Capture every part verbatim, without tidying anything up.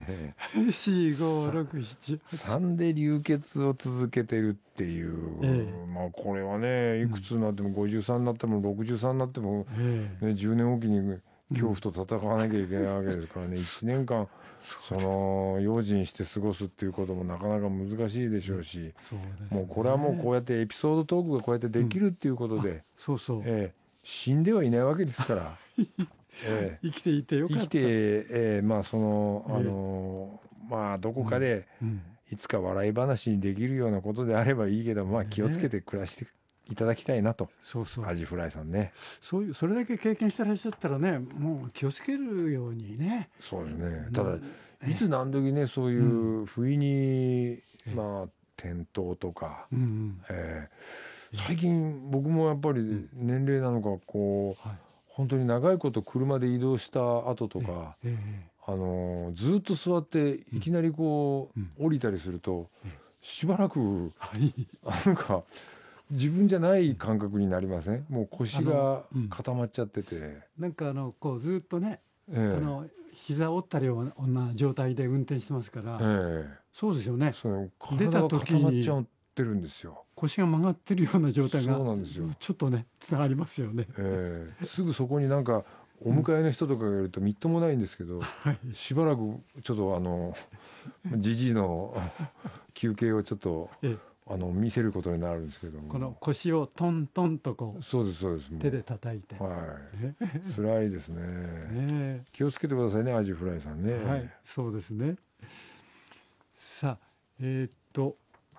ね。 よん、ご、ろく、なな、はち。 さんで流血を続けてるっていう、 ええ、 まあこれはね、いくつになってもごじゅうさんになってもろくじゅうさんになっても、 ええ、 ね、じゅうねんおきに恐怖と戦わなきゃいけないわけですからね、いちねんかんその用心して過ごすっていうこともなかなか難しいでしょうし、 そうですね。 もうこれはもうこうやってエピソードトークがこうやってできるっていうことで、 そうそう、 ええ、死んではいないわけですから、ええ、 生きていてよかった。 生きて、ええ、まあその、 ええ、 あのまあどこかでうん、 いつか笑い話にできるようなことであればいいけど、まあ気をつけて暮らしていただきたいなと。 そうそう、 アジフライさんね。 そういうそれだけ経験してらっしゃったらね、もう気をつけるようにね。 そうですね。 なただいつ何時ね、そういう不意に、まあ転倒とか、 うんうん、 えー最近僕もやっぱり年齢なのか、こう、 はい、 本当に長いこと車で移動した後とか、 ええ、 あのずっと座っていきなりこう、 うん降りたりすると、しばらくはいなんか自分じゃない感覚になりません？もう腰がうん、 固まっちゃってて、 なんかあのこうずっとね、 ええあの膝を折ったような状態で運転してますから、 ええそうですよね。 その出た体が時固まっちゃにってるんですよ。 腰が曲がってるような状態がそうなんですよ。 ちょっとねつながりますよね。 ええすぐそこになんかお迎えの人とかがいるとみっともないんですけど、しばらくちょっとあのじじいの休憩をちょっとええ、 あの見せることになるんですけども、 この腰をトントンとこうそうですそうです、もう手で叩いて、 はい辛いですね。 ね気をつけてくださいね、アジフライさんね。 はい、そうですね。さあ、えーっと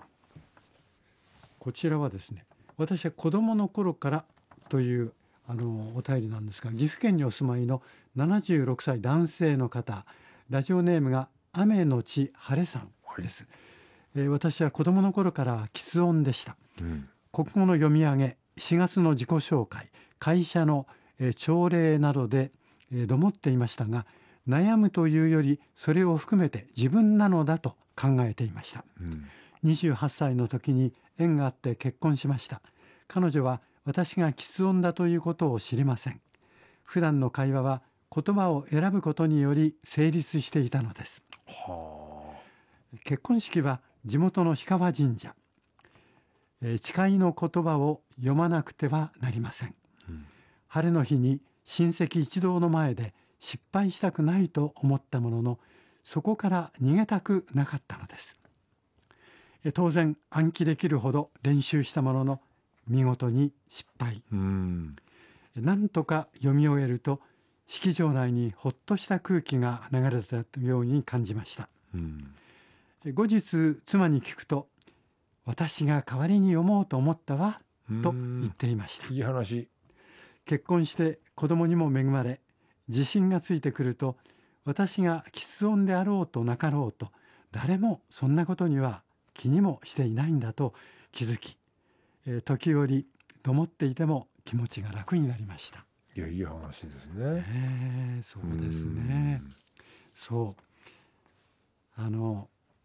こちらはですね、私は子どもの頃からというあのお便りなんですが、岐阜県にお住まいのななじゅうろくさい男性の方、ラジオネームが雨のち晴れさんです。えー私は子どもの頃から喫音でした。 うん、 国語の読み上げ、しがつの自己紹介、会社の、えー朝礼などで、えーどもっていましたが、悩むというよりそれを含めて自分なのだと考えていました。 うん、 にじゅうはっさいの時に縁があって結婚しました。彼女は私が喫音だということを知りません。普段の会話は言葉を選ぶことにより成立していたのです。 は結婚式は地元の氷川神社、えー誓いの言葉を読まなくてはなりません。 あ、うん、 晴れの日に親戚一同の前で失敗したくないと思ったものの、そこから逃げたくなかったのです。当然暗記できるほど練習したものの見事に失敗。 うん、 なんとか読み終えると式場内にほっとした空気が流れたように感じました。 うん、 後日妻に聞くと、私が代わりに読もうと思ったわと言っていました。 いい話。 結婚して子供にも恵まれ、自信がついてくると、私が喫音であろうとなかろうと誰もそんなことには気にもしていないんだと気づき、えー時折どもっていても気持ちが楽になりました。 いや、いい話ですね。 えー、そうですね。そうあの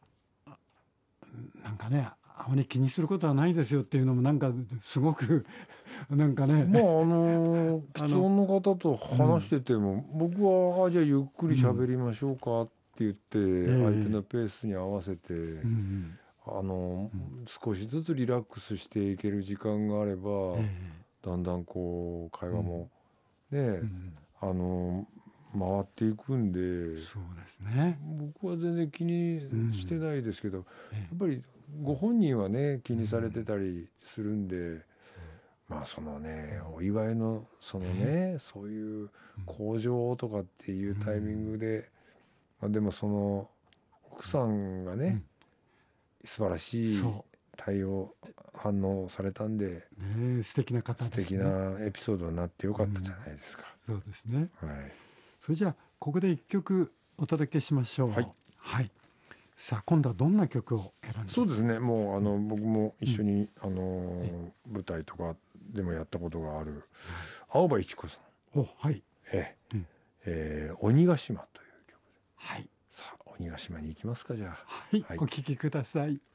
なんかね、あまり気にすることはないですよっていうのもなんかすごくなんかね、 まああの喫音の方と話してても、僕はあじゃあゆっくり喋りましょうかって言って、相手のペースに合わせて、 うんあの少しずつリラックスしていける時間があれば、 えだんだんこう会話もね、 うんあの回っていくんで、 そうですね。 僕は全然気にしてないですけど、やっぱりご本人はね気にされてたりするんで、まあそのねお祝いのそのねそういう向上とかっていうタイミングで、まあ、でもその奥さんがね素晴らしいそ対応反応されたんで、 うね、素敵な方素ですね。 敵なエピソードになってよかったじゃないですか。 そうですね。 はい。 それじゃあここで一曲お届けしましょう。 はい、 はい、さあ今度はどんな曲を選んで。 そうですね。もうあの僕も一緒に、あの舞台とかでもやったことがある青葉一子さん、 お、はい、 えうん、 えー鬼ヶ島という曲で、 はい、 さあ鬼ヶ島に行きますか、じゃあ。 はい、 はいお聴きください。